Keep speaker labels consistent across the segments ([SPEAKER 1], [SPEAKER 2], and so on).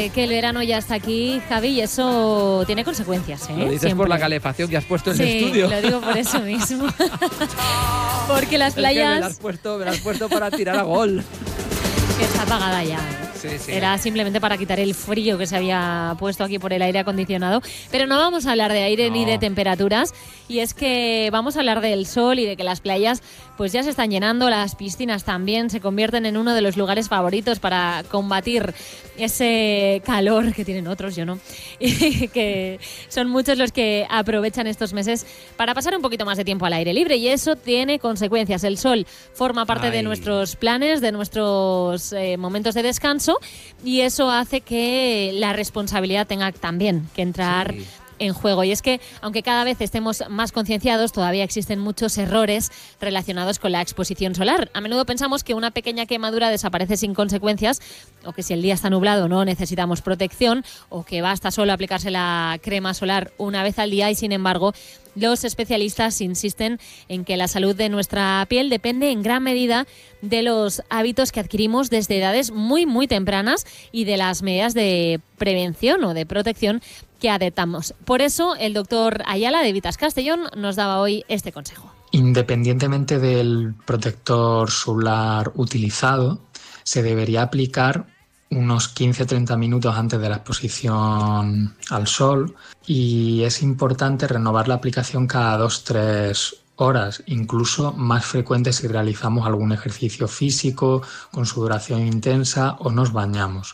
[SPEAKER 1] que el verano ya está aquí, Javi, y eso tiene consecuencias, ¿eh?
[SPEAKER 2] Lo dices
[SPEAKER 1] Siempre.
[SPEAKER 2] por la calefacción que has puesto en el
[SPEAKER 1] Sí,
[SPEAKER 2] estudio.
[SPEAKER 1] lo digo por eso mismo. Porque las
[SPEAKER 2] Es que
[SPEAKER 1] playas...
[SPEAKER 2] me la has puesto para tirar a gol.
[SPEAKER 1] Que está apagada ya, ¿eh?
[SPEAKER 2] Sí.
[SPEAKER 1] Era simplemente para quitar el frío que se había puesto aquí por el aire acondicionado. Pero no vamos a hablar de aire ni de temperaturas. Y es que vamos a hablar del sol y de que las playas pues ya se están llenando. Las piscinas también se convierten en uno de los lugares favoritos para combatir ese calor que tienen otros, yo no. Y que son muchos los que aprovechan estos meses para pasar un poquito más de tiempo al aire libre. Y eso tiene consecuencias. El sol forma parte de nuestros planes, de nuestros momentos de descanso. Y eso hace que la responsabilidad tenga también que entrar en juego. Y es que, aunque cada vez estemos más concienciados, todavía existen muchos errores relacionados con la exposición solar. A menudo pensamos que una pequeña quemadura desaparece sin consecuencias, o que si el día está nublado no necesitamos protección, o que basta solo aplicarse la crema solar una vez al día. Y sin embargo, los especialistas insisten en que la salud de nuestra piel depende en gran medida de los hábitos que adquirimos desde edades muy, muy tempranas y de las medidas de prevención o de protección que adoptamos. Por eso, el doctor Ayala de Vitas Castellón nos daba hoy este consejo.
[SPEAKER 3] Independientemente del protector solar utilizado, se debería aplicar unos 15-30 minutos antes de la exposición al sol, y es importante renovar la aplicación cada 2-3 horas, incluso más frecuente si realizamos algún ejercicio físico con sudoración intensa o nos bañamos.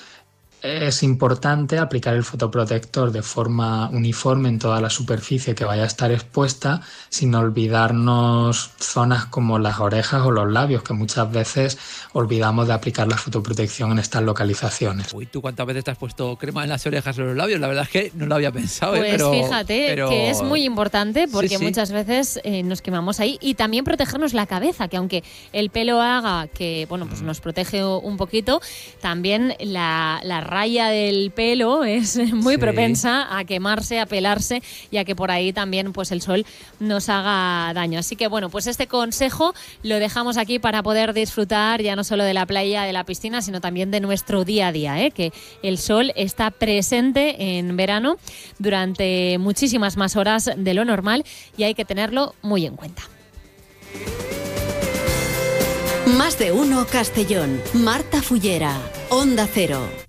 [SPEAKER 3] Es importante aplicar el fotoprotector de forma uniforme en toda la superficie que vaya a estar expuesta, sin olvidarnos zonas como las orejas o los labios, que muchas veces olvidamos de aplicar la fotoprotección en estas localizaciones.
[SPEAKER 2] Uy, ¿tú cuántas veces te has puesto crema en las orejas o en los labios? La verdad es que no lo había pensado.
[SPEAKER 1] Pues
[SPEAKER 2] pero
[SPEAKER 1] fíjate que es muy importante, porque muchas veces nos quemamos ahí. Y también protegernos la cabeza, que aunque el pelo haga que pues nos protege un poquito, también la raya del pelo es muy propensa a quemarse, a pelarse, y a que por ahí también pues el sol nos haga daño. Así que bueno, pues este consejo lo dejamos aquí para poder disfrutar ya no solo de la playa, de la piscina, sino también de nuestro día a día, que el sol está presente en verano durante muchísimas más horas de lo normal, y hay que tenerlo muy en cuenta.
[SPEAKER 4] Más de uno Castellón. Marta Fullera, Onda Cero.